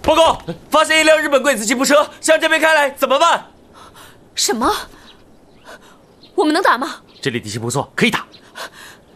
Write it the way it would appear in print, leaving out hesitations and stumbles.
报告，发现一辆日本鬼子吉普车向这边开来，怎么办？ 什么？我们能打吗？ 这里地形不错，可以打。